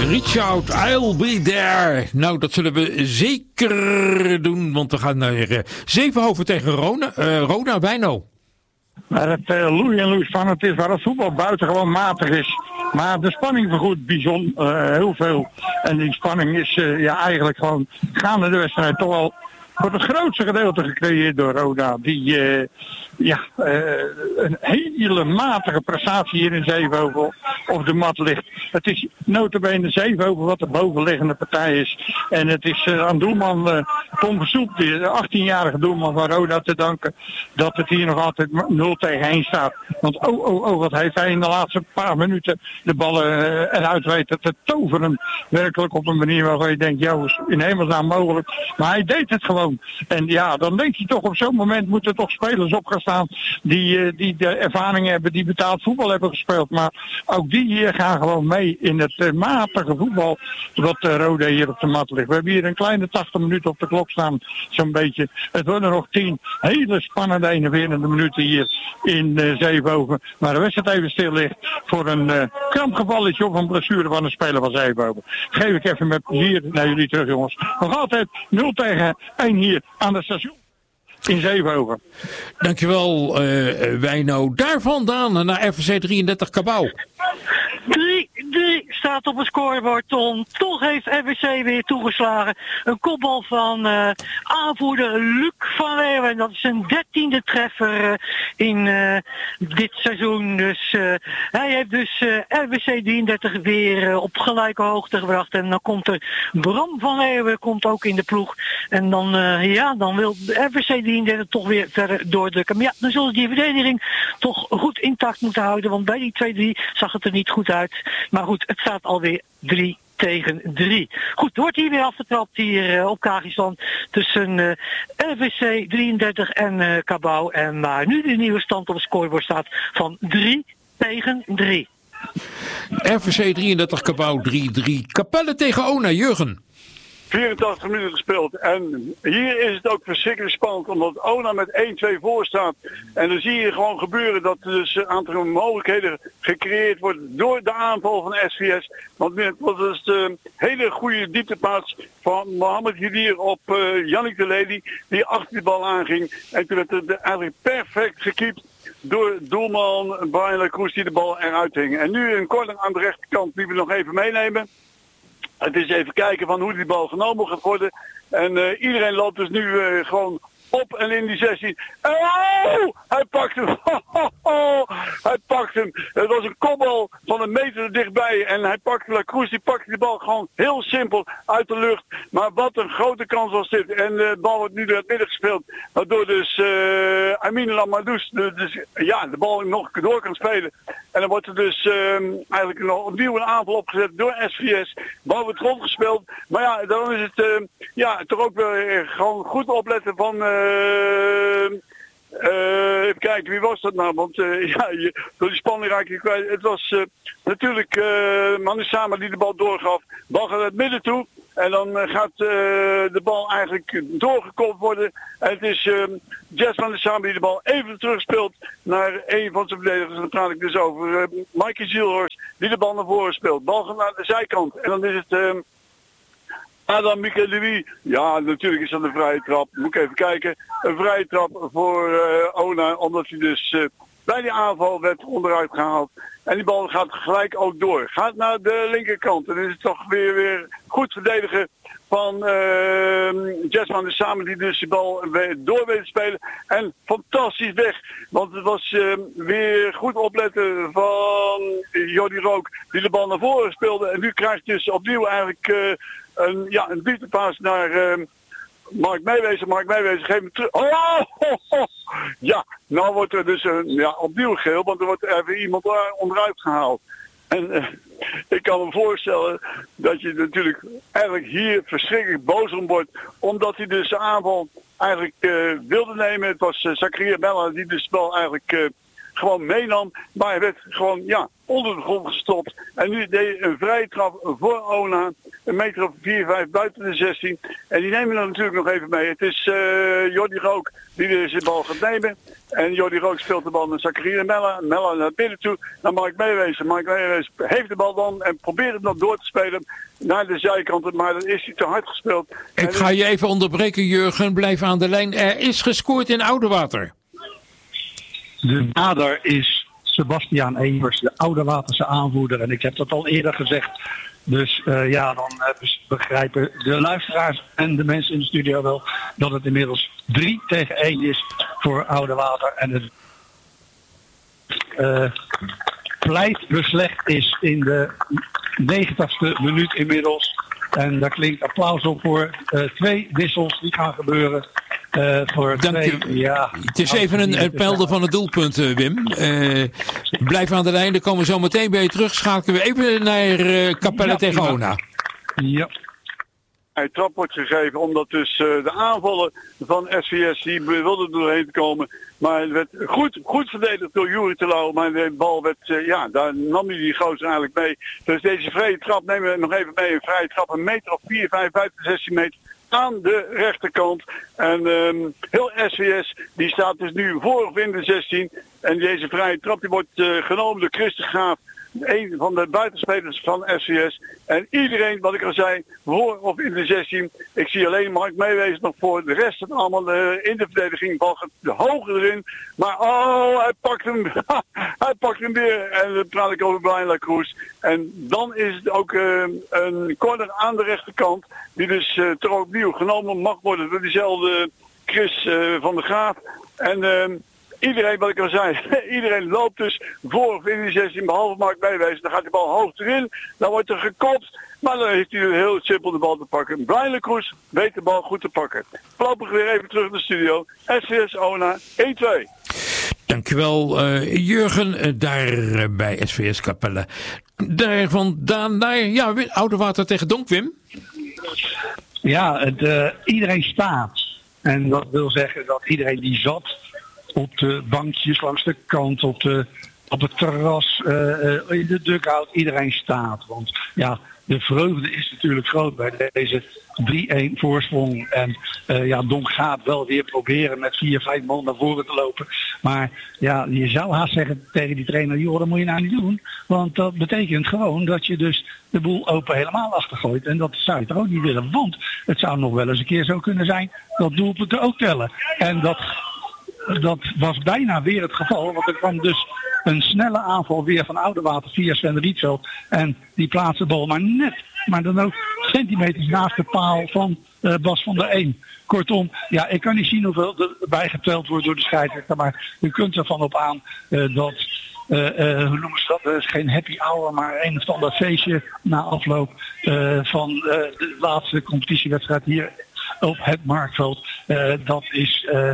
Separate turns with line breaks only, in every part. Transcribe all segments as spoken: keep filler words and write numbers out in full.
Reach out, I'll be there. Nou, dat zullen we zeker doen, want we gaan naar uh, Zevenhoven tegen Rona, uh, Rona Wijno.
Waar het uh, loei en loei spannend is, waar het voetbal buitengewoon matig is. Maar de spanning vergoedt bijzonder uh, heel veel. En die spanning is uh, ja, eigenlijk gewoon gaande de wedstrijd toch al voor het grootste gedeelte gecreëerd door Roda. Die uh, ja, uh, een hele matige prestatie hier in Zevenhoven op de mat ligt. Het is notabene Zevenhoven wat de bovenliggende partij is. En het is uh, aan doelman uh, Tom Versoep, de achttienjarige doelman van Roda, te danken dat het hier nog altijd nul tegen één staat. Want oh, oh, oh, wat heeft hij in de laatste paar minuten de ballen uh, eruit weten te toveren. Werkelijk op een manier waarvan je denkt, ja, is in hemelsnaam mogelijk. Maar hij deed het gewoon. En ja, dan denk je toch op zo'n moment moeten toch spelers op gaan staan die, uh, die de ervaring hebben, die betaald voetbal hebben gespeeld. Maar ook die hier gaan gewoon mee in het uh, matige voetbal wat uh, Roda hier op de mat ligt. We hebben hier een kleine tachtig minuten op de klok staan, zo'n beetje. Het worden nog tien hele spannende eenenveertig minuten hier in uh, Zevenhoven. Maar de wedstrijd even stil ligt voor een uh, krampgevalletje of een blessure van een speler van Zevenhoven. Geef ik even met plezier naar jullie terug, jongens. Nog altijd nul tegen één hier aan het station in Zevenhoven.
Dankjewel, uh, Wijno. Daar vandaan naar F C drieëndertig Cabau.
drie drie staat op het scorebord, Tom. Toch heeft R W C weer toegeslagen. Een kopbal van uh, aanvoerder Luc van Leeuwen. Dat is een dertiende treffer uh, in uh, dit seizoen. Dus uh, hij heeft dus uh, R W C drieëndertig weer uh, op gelijke hoogte gebracht. En dan komt er Bram van Leeuwen komt ook in de ploeg. En dan, uh, ja, dan wil R W C drieëndertig toch weer verder doordrukken. Maar ja, dan zullen die verdediging toch goed intact moeten houden. Want bij die twee drie zag het er niet goed uit. Maar goed, het staat alweer drie tegen drie. Goed, wordt hier weer afgetrapt hier uh, op Kagistan tussen uh, R W C drieëndertig en uh, Cabau. En waar nu de nieuwe stand op het scorebord staat van drie tegen drie.
R W C drieëndertig Cabau drie drie. Capelle tegen Ona, Jurgen.
vierentachtig minuten gespeeld. En hier is het ook verschrikkelijk spannend, omdat Ona met één twee voor staat. En dan zie je gewoon gebeuren dat er dus een aantal mogelijkheden gecreëerd wordt door de aanval van S V S. Want het was dus de hele goede dieptepaas van Mohamed Hidir op uh, Yannick de Lely, die achter de bal aanging. En toen werd het eigenlijk perfect gekiept door doelman Brian Lacroix die de bal eruit hing. En nu een corner aan de rechterkant die we nog even meenemen. Het is even kijken van hoe die bal genomen gaat worden. En uh, iedereen loopt dus nu uh, gewoon op en in die zestien. Oh! Hij pakt hem. Hij pakt hem. Het was een kopbal van een meter er dichtbij. En hij pakte Lacroix, die pakte de bal gewoon heel simpel uit de lucht. Maar wat een grote kans was dit. En de bal wordt nu door het midden gespeeld. Waardoor dus uh, Amine Lamadous dus, ja, de bal nog door kan spelen. En dan wordt er dus uh, eigenlijk nog opnieuw een aanval opgezet door S V S. Bal wordt rondgespeeld. Maar ja, dan is het uh, ja, toch ook weer uh, gewoon goed opletten van... Uh, Uh, uh, even kijken, wie was dat nou? Want uh, ja, je, door die spanning raak je kwijt. Het was uh, natuurlijk uh, Manu Sama die de bal doorgaf. De bal gaat naar het midden toe. En dan uh, gaat uh, de bal eigenlijk doorgekopt worden. En het is uh, Jess Manu Sama die de bal even terugspeelt naar een van zijn verdedigers. Dan praat ik dus over uh, Mikey Zielhorst die de bal naar voren speelt. Bal gaat naar de zijkant. En dan is het... Uh, Adam Michael, ja, natuurlijk is dat een vrije trap. Moet ik even kijken. Een vrije trap voor uh, Ona, omdat hij dus uh, bij die aanval werd onderuit gehaald. En die bal gaat gelijk ook door. Gaat naar de linkerkant. En dan is het toch weer, weer goed verdedigen van uh, Jasman de Samen die dus de bal door weet spelen. En fantastisch weg. Want het was uh, weer goed opletten van Jordi Rook die de bal naar voren speelde. En nu krijgt hij dus opnieuw eigenlijk... Uh, Een, ja, een dieptepaas naar uh, Mark Meewezer. Mark Meewezer geeft me terug. Oh, oh, oh. Ja, nou wordt er dus uh, ja, opnieuw geel, want er wordt even iemand onderuit gehaald. En uh, ik kan me voorstellen dat je natuurlijk eigenlijk hier verschrikkelijk boos om wordt. Omdat hij dus de aanval eigenlijk uh, wilde nemen. Het was uh, Zakaria Bella die dus wel eigenlijk uh, gewoon meenam. Maar hij werd gewoon ja, onder de grond gestopt. En nu deed hij een vrije trap voor Ona. Een meter of vier, vijf buiten de zestien. En die nemen we dan natuurlijk nog even mee. Het is uh, Jordi Rook die deze bal gaat nemen. En Jordi Rook speelt de bal naar Zakaria Mella. Mella naar binnen toe. Naar Mark Meewezen. Mark Meewezen heeft de bal dan en probeert het nog door te spelen naar de zijkant. Maar dan is hij te hard gespeeld.
Ik ga je even onderbreken, Jurgen. Blijf aan de lijn. Er is gescoord in Oudewater.
De dader is Sebastiaan Evers, de Oudewaterse aanvoerder. En ik heb dat al eerder gezegd. Dus uh, ja, dan uh, begrijpen de luisteraars en de mensen in de studio wel dat het inmiddels drie tegen één is voor Oudewater. En het uh, pleitbeslecht is in de negentigste minuut inmiddels. En daar klinkt applaus op voor uh, twee wissels die gaan gebeuren. Uh, voor
Dank
twee,
je.
Ja,
Het is even een, een pelder van het doelpunt, uh, Wim. Uh, blijf aan de lijn, dan komen we zo meteen bij je terug. Schakelen we even naar uh, Capelle
ja,
tegen
ja.
Ona.
Ja.
Een trap wordt gegeven omdat dus uh, de aanvallen van S V S die wilden doorheen komen. Maar het werd goed, goed verdedigd door Juri Terlouw. Maar de bal werd, uh, ja, daar nam hij die gozer eigenlijk mee. Dus deze vrije trap nemen we nog even mee. Een vrije trap, een meter of vier, vijf, buiten zestien meter. Aan de rechterkant. En um, heel S V S die staat dus nu voor of in de zestien. En deze vrije trap die wordt uh, genomen door Christen Graaf. Een van de buitenspelers van S V S. En iedereen, wat ik al zei, voor of in de zestien. Ik zie alleen Mark Meewezen nog voor. De rest het allemaal uh, in de verdediging. Bal gaat hoger erin. Maar oh, hij pakt hem. hij pakt hem weer. En dan praat ik over Brian Lacroix. En dan is het ook uh, een corner aan de rechterkant. Die dus uh, toch opnieuw genomen mag worden door diezelfde Chris uh, van der Graaf. En... Uh, Iedereen, wat ik al zei, iedereen loopt dus voor of in de zestien, behalve Mark Meewezen. Dan gaat de bal hoog erin, dan wordt er gekopt, maar dan heeft hij heel simpel de bal te pakken. Brian Lacroix weet de bal goed te pakken. Voorlopig weer even terug in de studio. S V S Ona één twee.
Dankjewel uh, Jurgen, uh, daar uh, bij S V S Capelle. Daar vandaan naar, ja, Oudewater tegen Donk, Wim.
Ja, het, uh, iedereen staat. En dat wil zeggen dat iedereen die zat op de bankjes langs de kant, op, de, op het terras, uh, uh, in de dugout, iedereen staat. Want ja, de vreugde is natuurlijk groot bij deze drie-één voorsprong. En uh, ja, Donk gaat wel weer proberen met vier, vijf man naar voren te lopen. Maar ja, je zou haast zeggen tegen die trainer, joh, dat moet je nou niet doen. Want dat betekent gewoon dat je dus de boel open helemaal achtergooit. En dat zou je toch ook niet willen. Want het zou nog wel eens een keer zo kunnen zijn dat doelpunten ook tellen. En dat... Dat was bijna weer het geval, want er kwam dus een snelle aanval weer van Oudewater via Sven Rietveld. En die plaatste de bal maar net, maar dan ook centimeters naast de paal van uh, Bas van der Een. Kortom, ja, ik kan niet zien hoeveel er bijgeteld wordt door de scheidsrechter, maar u kunt ervan op aan uh, dat, uh, uh, hoe noemen ze dat, dat is geen happy hour, maar een of ander feestje na afloop uh, van uh, de laatste competitiewedstrijd hier op het Marktveld. Uh, dat is... Uh,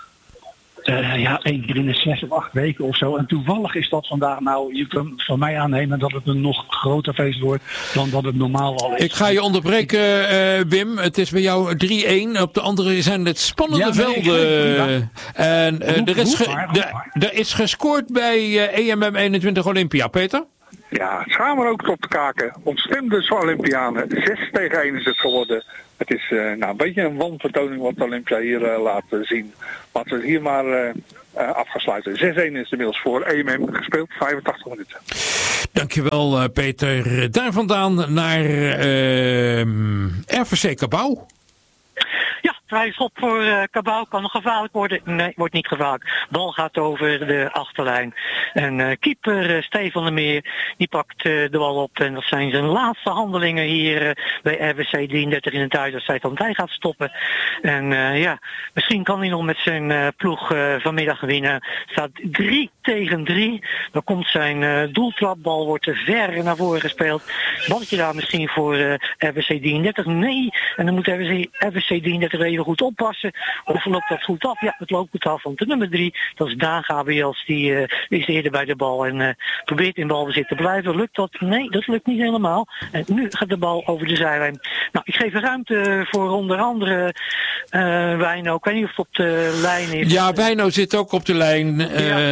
Uh, ja, één keer in de zes of acht weken of zo. En toevallig is dat vandaag, nou, je kunt van mij aannemen dat het een nog groter feest wordt dan dat het normaal al is.
Ik ga je onderbreken, uh, Wim. Het is bij jou drie-één. Op de andere zijn het spannende ja, nee, velden. En uh, er, is ge- de, er is gescoord bij uh, E M M eenentwintig Olympia, Peter?
Ja, het gaan we ook op de kaken. Ontstemde Olympianen. zes tegen één is het geworden. Het is uh, nou, een beetje een wanvertoning wat Olympia hier uh, laat uh, zien. Laten we het hier maar uh, uh, afgesluiten. zes-één is inmiddels voor E M M gespeeld, vijfentachtig minuten.
Dankjewel uh, Peter. Daar vandaan naar uh, R V C Cabau.
Ja, vrij schop voor uh, Cabau kan nog gevaarlijk worden. Nee, wordt niet gevaarlijk. Bal gaat over de achterlijn. En uh, keeper uh, Stefan de Meer, die pakt uh, de bal op. En dat zijn zijn laatste handelingen hier uh, bij R W C drieëndertig in de thuiswedstrijd. Want hij gaat stoppen. En uh, ja, misschien kan hij nog met zijn uh, ploeg uh, vanmiddag winnen. Het staat drie tegen drie. Dan komt zijn uh, doeltrapbal, wordt te ver naar voren gespeeld. Balletje daar misschien voor uh, R W C drieëndertig. Nee, en dan moet R W C, R W C drieëndertig even goed oppassen. Of loopt dat goed af? Ja, het loopt goed af. Want de nummer drie, dat is Daan Gabriels, die uh, is eerder bij de bal en uh, probeert in balbezit te blijven. Lukt dat? Nee, dat lukt niet helemaal. En nu gaat de bal over de zijlijn. Nou, ik geef ruimte voor onder andere uh, Wijno. Ik weet niet of het op de lijn is.
Ja, Wijno zit ook op de lijn. Uh,
ja.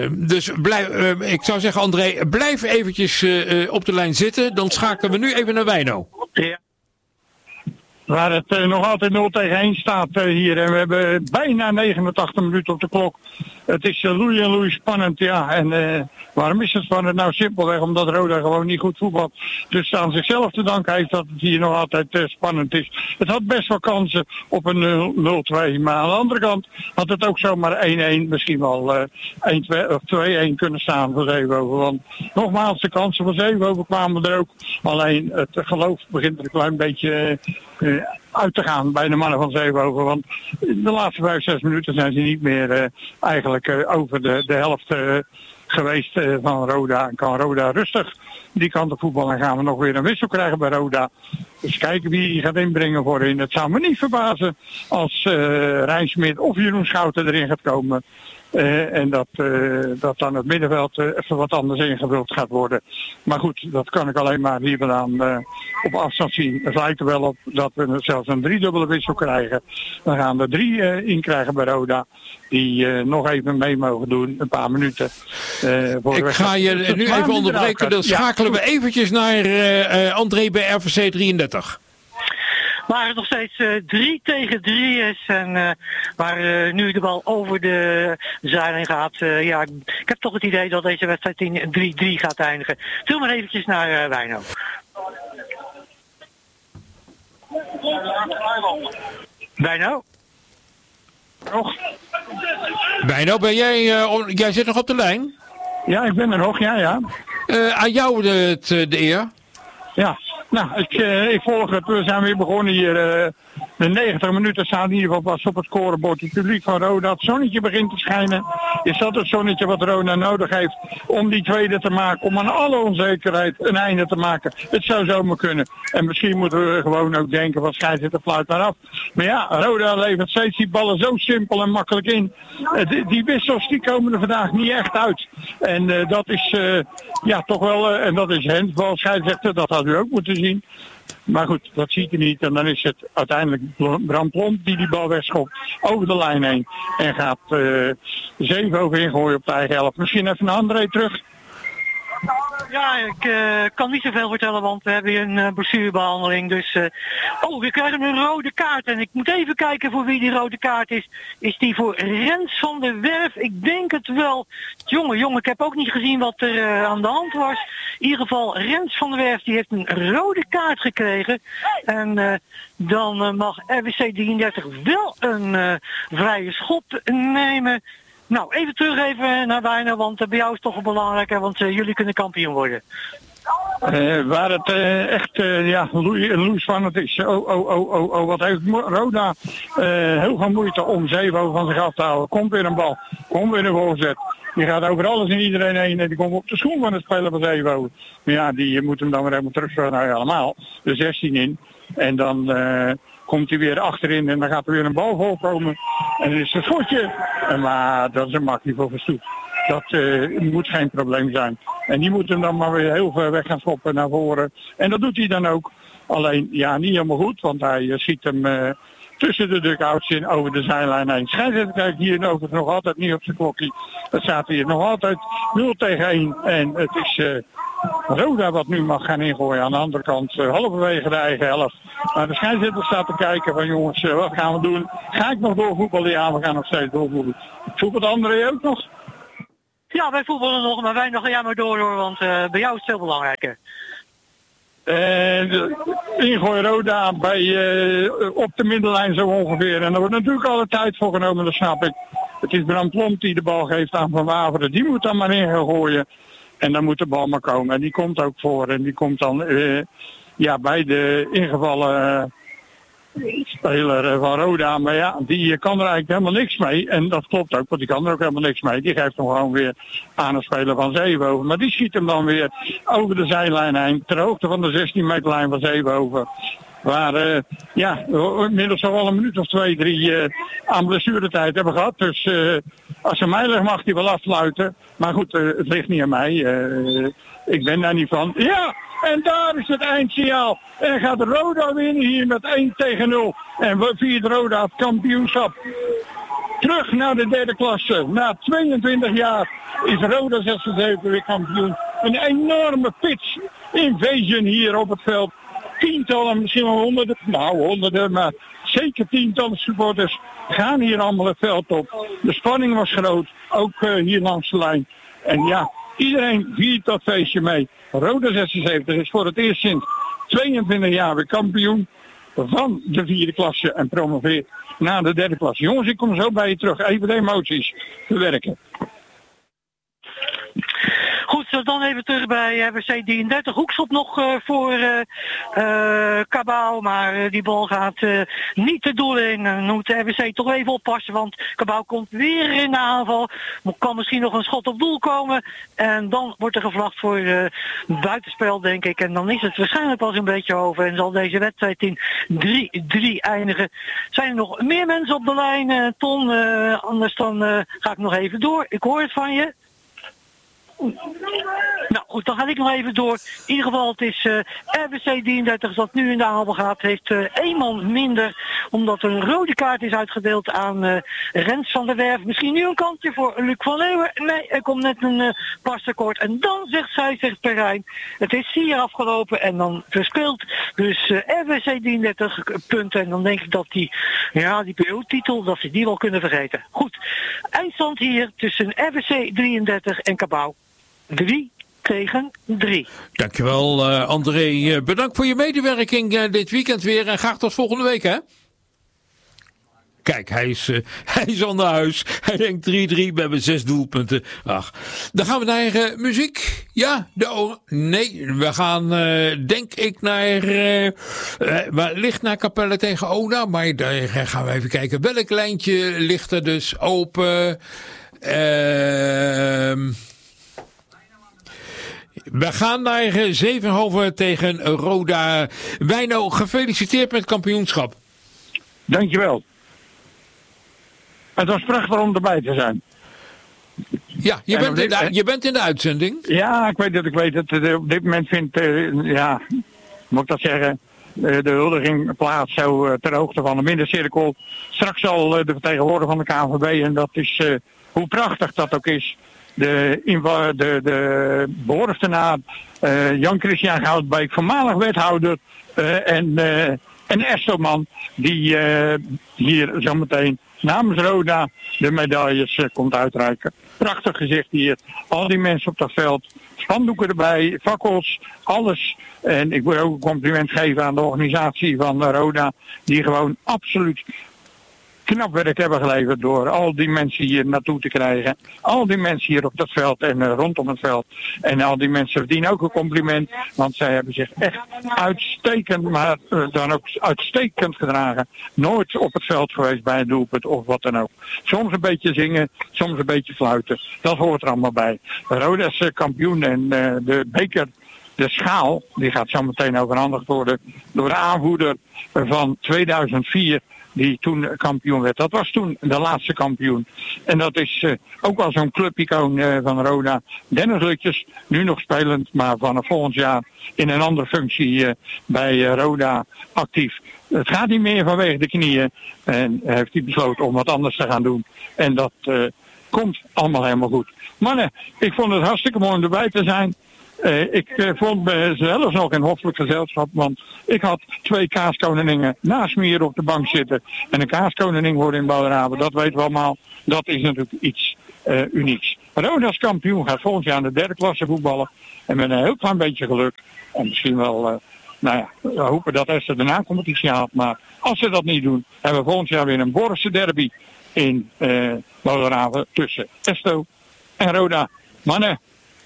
dus blijf, uh, ik zou zeggen, André, blijf eventjes uh, op de lijn zitten. Dan schakelen we nu even naar Wijno.
Ja. Waar het uh, nog altijd nul tegen één staat uh, hier. En we hebben bijna negenentachtig minuten op de klok. Het is uh, loei en loei spannend, ja. En uh, waarom is het spannend? Nou, simpelweg omdat Roda gewoon niet goed voetbalt. Dus aan zichzelf te danken heeft dat het hier nog altijd uh, spannend is. Het had best wel kansen op een nul twee. Maar aan de andere kant had het ook zomaar één één, misschien wel uh, één twee of twee één kunnen staan voor Zeehoven. Want nogmaals, de kansen van Zeehoven kwamen er ook. Alleen het geloof begint er een klein beetje... Uh, uh, uit te gaan bij de mannen van Zeehoven. Want de laatste vijf, zes minuten zijn ze niet meer uh, eigenlijk uh, over de, de helft uh, geweest uh, van Roda. En kan Roda rustig die kant op voetbal en gaan we nog weer een wissel krijgen bij Roda. Dus kijken wie die gaat inbrengen voorin. Het zou me niet verbazen als uh, Rijnsmit of Jeroen Schouten erin gaat komen. Uh, en dat, uh, dat dan het middenveld uh, even wat anders ingevuld gaat worden. Maar goed, dat kan ik alleen maar hier vandaan uh, op afstand zien. Het lijkt er wel op dat we zelfs een driedubbele wissel krijgen. Dan gaan er drie uh, in krijgen bij Roda. Die uh, nog even mee mogen doen, een paar minuten. Uh, voor
ik ga je dus nu even onderbreken. Dan schakelen ja, we eventjes naar uh, uh, André bij R V C drieëndertig.
Waar het nog steeds uh, drie tegen drie is en uh, waar uh, nu de bal over de zijlijn gaat. Uh, ja, ik heb toch het idee dat deze wedstrijd in drie drie gaat eindigen. Tul maar eventjes naar uh, Wijno. Wijno?
Nog?
Wijno, ben jij, uh, on, jij zit nog op de lijn?
Ja, ik ben er nog, ja, ja.
Uh, aan jou de, de eer.
Ja. Nou, ik, uh, ik volg het. We zijn weer begonnen hier. Uh, de negentig minuten staan in ieder geval pas op het scorebord. Het publiek van Roda, het zonnetje begint te schijnen. Is dat het zonnetje wat Roda nodig heeft om die tweede te maken? Om aan alle onzekerheid een einde te maken. Het zou zomaar kunnen. En misschien moeten we gewoon ook denken van scheidsrechter fluit maar af. Maar ja, Roda levert steeds die ballen zo simpel en makkelijk in. Uh, die, die wissels die komen er vandaag niet echt uit. En uh, dat is uh, ja toch wel, uh, en dat is handbal scheidsrechter, dat had u ook moeten zien. Maar goed, dat ziet u niet. En dan is het uiteindelijk Bram Plomp die die bal wegschopt over de lijn heen. En gaat uh, Zeehoven ingooien op de eigen helft. Misschien even naar André terug.
Ja, ik uh, kan niet zoveel vertellen, want we hebben hier een uh, blessurebehandeling. Dus, uh, oh, we krijgen een rode kaart. En ik moet even kijken voor wie die rode kaart is. Is die voor Rens van der Werf? Ik denk het wel. Jongen, jongen, ik heb ook niet gezien wat er uh, aan de hand was. In ieder geval, Rens van der Werf die heeft een rode kaart gekregen. En uh, dan uh, mag R W C drieëndertig wel een uh, vrije schop nemen. Nou, even terug even naar Wijno, want uh, bij jou is het toch wel belangrijker, want uh, jullie kunnen kampioen worden.
Uh, waar het uh, echt uh, ja, loei spannend is. Oh, oh, oh, oh, oh, wat heeft Roda uh, heel veel moeite om Zeehoven van zich af te houden. Komt weer een bal, komt weer een voorzet. Die gaat over alles en iedereen heen en die komt op de schoen van het spelen van Zeehoven. Maar ja, die moet hem dan weer helemaal terug, nou ja, allemaal, de zestien in. En dan uh, komt hij weer achterin en dan gaat er weer een bal voorkomen. En dan is het schotje. Maar dat is een makkie voor Verstoep. Dat uh, moet geen probleem zijn. En die moet hem dan maar weer heel ver weg gaan schoppen naar voren. En dat doet hij dan ook. Alleen, ja, niet helemaal goed, want hij uh, schiet hem uh, tussen de dugouts in over de zijlijn heen. Scheidsrechter kijkt hier overigens nog altijd niet op zijn klokje. Het staat hier nog altijd nul tegen één. En het is uh, Roda wat nu mag gaan ingooien. Aan de andere kant uh, halverwege de eigen helft. Maar de scheidsrechter staat te kijken van jongens, uh, wat gaan we doen? Ga ik nog doorvoetballen? Ja, we gaan nog steeds doorvoetballen. Voetbalt André ook nog?
Ja, wij voetballen nog, maar wij nog ja maar door hoor, want uh, bij jou is het veel belangrijker.
Uh, ingooi Roda bij, uh, op de middenlijn zo ongeveer. En er wordt natuurlijk alle tijd voor genomen, dat snap ik. Het is Bram Plomp die de bal geeft aan Van Waveren. Die moet dan maar in gaan gooien. En dan moet de bal maar komen. En die komt ook voor. En die komt dan uh, ja, bij de ingevallen uh, speler van Roda. Maar ja, die kan er eigenlijk helemaal niks mee. En dat klopt ook, want die kan er ook helemaal niks mee. Die geeft hem gewoon weer aan een speler van Zeehoven. Maar die schiet hem dan weer over de zijlijn heen. Ter hoogte van de zestien meter lijn van Zeehoven. Waar uh, ja, we inmiddels al een minuut of twee, drie uh, aan blessuretijd hebben gehad. Dus uh, als hij mij ligt mag hij wel afsluiten. Maar goed, uh, het ligt niet aan mij. Uh, ik ben daar niet van. Ja, en daar is het eindsignaal. En gaat Roda winnen hier met één tegen nul. En we viert Roda het kampioenschap. terug naar de derde klasse. Na tweeëntwintig jaar is Roda zesenzeventig weer kampioen. Een enorme pitch invasion hier op het veld. Tientallen, misschien wel honderden, nou honderden, maar zeker tientallen supporters gaan hier allemaal het veld op. De spanning was groot, ook uh, hier langs de lijn. En ja, iedereen viert dat feestje mee. Roda zesenzeventig is voor het eerst sinds tweeëntwintig jaar weer kampioen van de vierde klasse en promoveert naar de derde klasse. Jongens, ik kom zo bij je terug. Even de emoties verwerken.
Goed, zo dan even terug bij R W C drieëndertig. Hoekschop nog uh, voor uh, uh, Cabau, maar uh, die bal gaat uh, niet de doel in. Dan moet de R W C toch even oppassen, want Cabau komt weer in de aanval. Kan misschien nog een schot op doel komen. En dan wordt er gevlacht voor uh, buitenspel, denk ik. En dan is het waarschijnlijk pas een beetje over. En zal deze wedstrijd in drie drie eindigen. Zijn er nog meer mensen op de lijn, uh, Ton? Uh, anders dan uh, ga ik nog even door. Ik hoor het van je. Nou goed, dan ga ik nog even door. In ieder geval, het is uh, R W C drieëndertig dat nu in de aanval gaat. Heeft uh, één man minder, omdat er een rode kaart is uitgedeeld aan uh, Rens van der Werf. Misschien nu een kantje voor Luc van Leeuwen. Nee, er komt net een uh, pastekort. En dan zegt zij, zegt Perijn, het is hier afgelopen en dan verspeelt dus uh, R W C drieëndertig punten. En dan denk ik dat die, ja, die P O-titel, dat ze die wel kunnen vergeten. Goed, eindstand hier tussen R W C drieëndertig en Cabau. drie tegen drie.
Dankjewel uh, André. Bedankt voor je medewerking uh, dit weekend weer. En graag tot volgende week, hè? Kijk, hij is, uh, hij is aan de huis. Hij denkt drie drie, we hebben zes doelpunten. Ach, dan gaan we naar uh, muziek. Ja, de o- nee, we gaan, uh, denk ik, naar... Uh, uh, ligt naar Capelle tegen Oda. Maar daar gaan we even kijken. Welk lijntje ligt er dus open? Ehm... Uh, We gaan naar Zevenhoven tegen Roda. Wijno, gefeliciteerd met het kampioenschap.
Dankjewel. Het was prachtig om erbij te zijn.
Ja, je, bent in, de, je bent in de uitzending.
Ja, ik weet dat ik weet het. Op dit moment vindt, uh, ja, moet ik dat zeggen, uh, de huldiging plaats zo uh, ter hoogte van de middencirkel. Straks zal uh, de vertegenwoordiger van de K N V B, en dat is, uh, hoe prachtig dat ook is, de, inva- de, de behoorftenaar uh, Jan-Christian Goudbeek, voormalig wethouder uh, en, uh, en Estelman, die uh, hier zometeen namens Roda de medailles uh, komt uitreiken. Prachtig gezicht hier. Al die mensen op dat veld. Spandoeken erbij, fakkels, alles. En ik wil ook een compliment geven aan de organisatie van uh, Roda, die gewoon absoluut knap werk hebben geleverd door al die mensen hier naartoe te krijgen. Al die mensen hier op dat veld en uh, rondom het veld. En al die mensen verdienen ook een compliment, want zij hebben zich echt uitstekend, maar uh, dan ook uitstekend gedragen. Nooit op het veld geweest bij een doelpunt of wat dan ook. Soms een beetje zingen, soms een beetje fluiten. Dat hoort er allemaal bij. Roda is uh, kampioen en uh, de beker, de schaal, die gaat zo meteen overhandigd worden door de aanvoerder van tweeduizend vier... die toen kampioen werd. Dat was toen de laatste kampioen. En dat is uh, ook wel zo'n clubicoon uh, van Roda. Dennis Lutjes, nu nog spelend, maar vanaf volgend jaar in een andere functie uh, bij uh, Roda actief. Het gaat niet meer vanwege de knieën. En heeft hij besloten om wat anders te gaan doen. En dat uh, komt allemaal helemaal goed. Mannen, ik vond het hartstikke mooi om erbij te zijn. Uh, ik uh, vond mezelf nog in hoffelijk gezelschap, want ik had twee kaaskoningen naast me hier op de bank zitten. En een kaaskoning worden in Bouderaven, dat weten we allemaal, dat is natuurlijk iets uh, unieks. Roda's kampioen gaat volgend jaar in de derde klasse voetballen. En met een heel klein beetje geluk, en misschien wel, uh, nou ja, we hopen dat Esther de na-competitie haalt. Maar als ze dat niet doen, hebben we volgend jaar weer een Borgse derby in uh, Bouderaven tussen Esto en Roda. Mannen,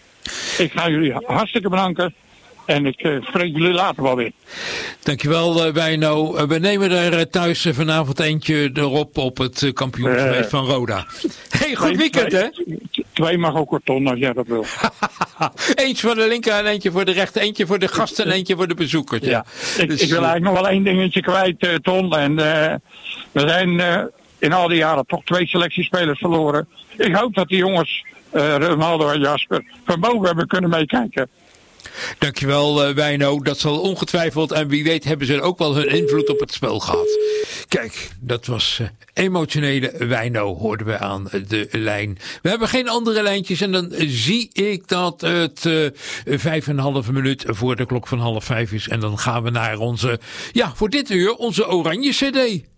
ik ga jullie hartstikke bedanken. En ik uh, spreek jullie later wel weer.
Dankjewel uh, Wijno. Uh, we nemen er uh, thuis uh, vanavond eentje erop op het uh, kampioensfeest uh, van Roda. Hey, goed weekend
twee,
hè?
Twee mag ook karton als jij dat wil.
Eentje voor de linker en eentje voor de rechter. Eentje voor de gasten en eentje voor de bezoekers. Ja.
Ja. Ik,
dus,
ik wil eigenlijk nog wel één dingetje kwijt, uh, Ton. En uh, we zijn uh, in al die jaren toch twee selectiespelers verloren. Ik hoop dat die jongens, uh, Ronaldo en Jasper, van boven hebben kunnen meekijken.
Dankjewel uh, Wijno. Dat zal ongetwijfeld en wie weet hebben ze ook wel hun invloed op het spel gehad. Kijk, dat was uh, emotionele Wijno hoorden we aan de lijn. We hebben geen andere lijntjes en dan zie ik dat het uh, vijf en een halve minuut voor de klok van half vijf is. En dan gaan we naar onze, ja voor dit uur, onze oranje cd.